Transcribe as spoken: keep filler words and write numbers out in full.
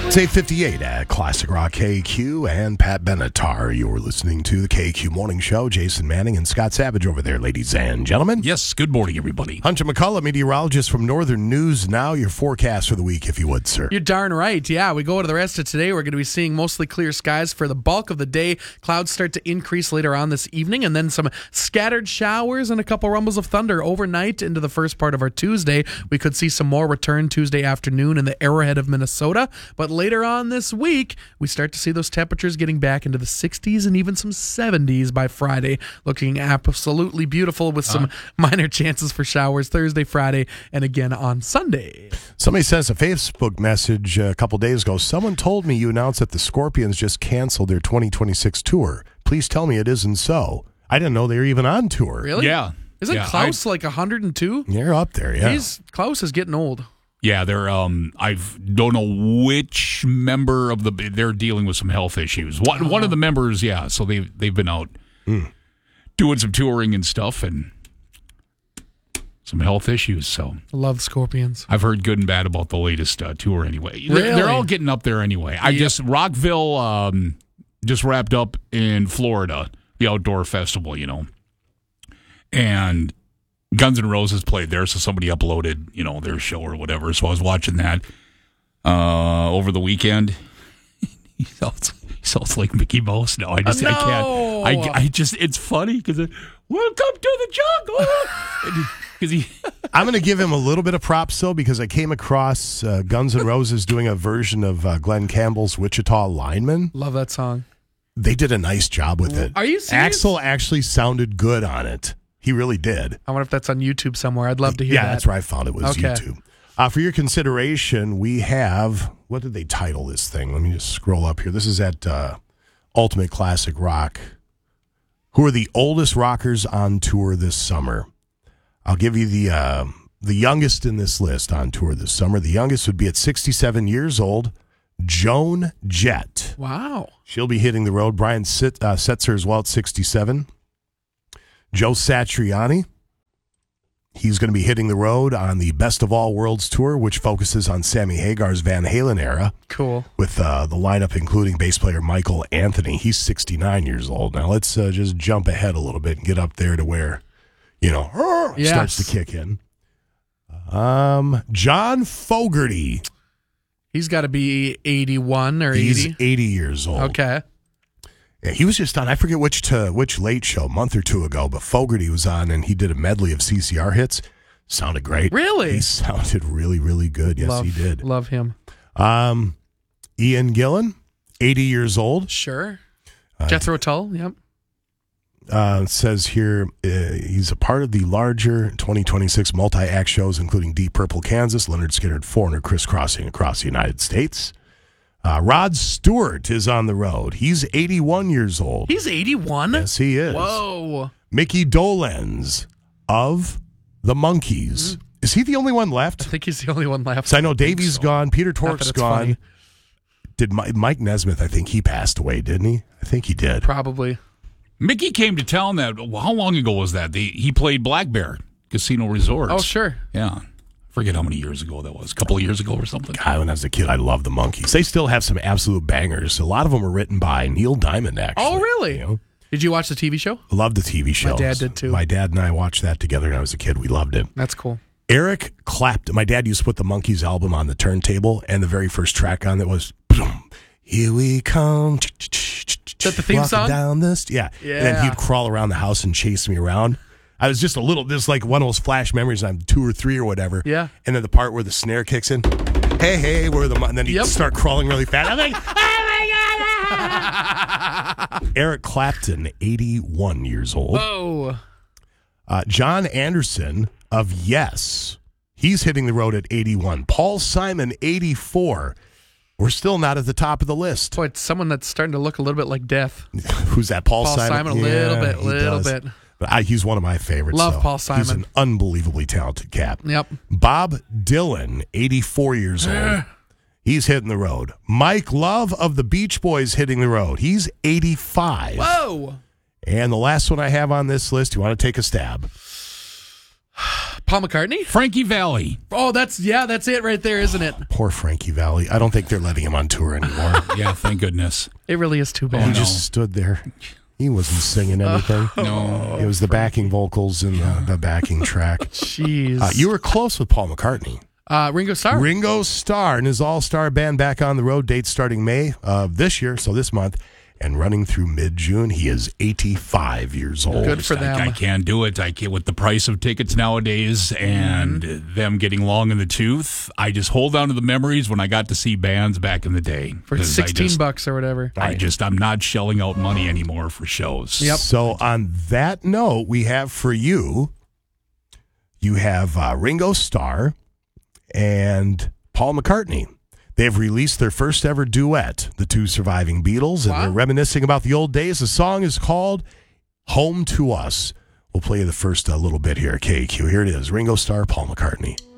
It's eight fifty-eight at Classic Rock K Q and Pat Benatar. You're listening to the K Q Morning Show. Jason Manning and Scott Savage over there, ladies and gentlemen. Yes, good morning, everybody. Hunter McCullough, meteorologist from Northern News Now. Your forecast for the week, if you would, sir. You're darn right. Yeah, we go to the rest of today. We're going to be seeing mostly clear skies for the bulk of the day. Clouds start to increase later on this evening, and then some scattered showers and a couple rumbles of thunder overnight into the first part of our Tuesday. We could see some more return Tuesday afternoon in the Arrowhead of Minnesota, but later on this week, we start to see those temperatures getting back into the sixties and even some seventies by Friday, looking absolutely beautiful with some uh, minor chances for showers Thursday, Friday, and again on Sunday. Somebody sent us a Facebook message a couple days ago. Someone told me you announced that the Scorpions just canceled their twenty twenty-six tour. Please tell me it isn't so. I didn't know they were even on tour. Really? Yeah. Isn't yeah, Klaus I, like one hundred two? They're up there, yeah. He's, Klaus is getting old. Yeah, they're. Um, I don't know which member of the. They're dealing with some health issues. One, uh-huh. one of the members, yeah. So they they've been out mm. doing some touring and stuff, and some health issues. So love Scorpions. I've heard good and bad about the latest uh, tour. Anyway, really? they're, they're all getting up there anyway. I yep. just Rockville um, just wrapped up in Florida, the outdoor festival. You know, and Guns N' Roses played there, so somebody uploaded, you know, their show or whatever. So I was watching that uh, over the weekend. he sounds, he sounds like Mickey Mouse now. I just, oh, no. I can't. I, I just, it's funny because welcome to the jungle. Because he, I'm going to give him a little bit of props though, because I came across uh, Guns N' Roses doing a version of uh, Glenn Campbell's "Wichita Lineman." Love that song. They did a nice job with it. Are you serious? Axl actually sounded good on it. He really did. I wonder if that's on YouTube somewhere. I'd love to hear yeah, that. Yeah, that's where I found it, was okay. YouTube. Uh, for your consideration, we have, what did they title this thing? Let me just scroll up here. This is at uh, Ultimate Classic Rock. Who are the oldest rockers on tour this summer? I'll give you the uh, the youngest in this list on tour this summer. The youngest would be at sixty-seven years old, Joan Jett. Wow. She'll be hitting the road. Brian Sit, uh, Setzer as well at sixty-seven. Joe Satriani, he's going to be hitting the road on the Best of All Worlds tour, which focuses on Sammy Hagar's Van Halen era. Cool. With uh, the lineup including bass player Michael Anthony. He's sixty-nine years old. Now let's uh, just jump ahead a little bit and get up there to where, you know, yes. starts to kick in. Um, John Fogerty. He's got to be eighty-one or he's eighty. He's eighty years old. Okay. Yeah, he was just on, I forget which to, which late show, a month or two ago, but Fogerty was on and he did a medley of C C R hits. Sounded great. Really? He sounded really, really good. Yes, love, he did. Love him. Um, Ian Gillan, eighty years old. Sure. Uh, Jethro Tull, yep. Uh, it says here uh, he's a part of the larger twenty twenty-six multi-act shows, including Deep Purple, Kansas, Leonard Skinner, Foreigner, crisscrossing across the United States. Uh, Rod Stewart is on the road. He's eighty-one years old. He's eighty-one? Yes, he is. Whoa. Mickey Dolenz of the Monkees. Mm. Is he the only one left? I think he's the only one left. So I know Davey's so. gone. Peter Tork's gone. Funny. Did Mike, Mike Nesmith, I think he passed away, didn't he? I think he did. Probably. Mickey came to town that, well, how long ago was that? The, he played Black Bear Casino Resort. Oh, sure. Yeah. Forget how many years ago that was. A couple of years ago or something. God, when I was a kid, I loved the Monkees. They still have some absolute bangers. A lot of them were written by Neil Diamond, actually. Oh, really? You know? Did you watch the T V show? I loved the T V show. My dad did, too. My dad and I watched that together when I was a kid. We loved it. That's cool. Eric Clapton. My dad used to put the Monkees album on the turntable, and the very first track on it was, "Here we come." Is that the theme song? Down this, yeah. yeah. And then he'd crawl around the house and chase me around. I was just a little, this is like one of those flash memories. I'm two or three or whatever. Yeah. And then the part where the snare kicks in. Hey, hey, where the, and then he'd yep. start crawling really fast. I'm like, oh my God. Eric Clapton, eighty-one years old. Whoa. Uh, John Anderson of Yes. He's hitting the road at eighty-one. Paul Simon, eighty-four. We're still not at the top of the list. Boy, it's someone that's starting to look a little bit like death. Who's that? Paul, Paul Simon? Simon, a yeah, little bit, a little does. bit. But I, he's one of my favorites. Love so. Paul Simon. He's an unbelievably talented cat. Yep. Bob Dylan, eighty-four years old. He's hitting the road. Mike Love of the Beach Boys hitting the road. He's eighty-five. Whoa. And the last one I have on this list, you want to take a stab? Paul McCartney? Frankie Valli. Oh, that's yeah, that's it right there, isn't it? Poor Frankie Valli. I don't think they're letting him on tour anymore. Yeah, thank goodness. It really is too He bad. no. just stood there. He wasn't singing anything. No. It was the backing vocals and the, the backing track. Jeez. Uh, you were close with Paul McCartney. uh, Ringo Starr. Ringo Starr and his all-star band back on the road. Dates starting May of this year, so this month, and running through mid-June. He is eighty-five years old. Good for I, them. I can't do it. I can't with the price of tickets nowadays and Mm-hmm. them getting long in the tooth. I just hold on to the memories when I got to see bands back in the day. For 'Cause I sixteen just, bucks or whatever. I just I'm not shelling out money anymore for shows. Yep. So on that note, we have for you, you have uh, Ringo Starr and Paul McCartney. They've released their first ever duet, the two surviving Beatles, and Wow. they're reminiscing about the old days. The song is called Home to Us. We'll play you the first uh, little bit here at K Q. Here it is, Ringo Starr, Paul McCartney.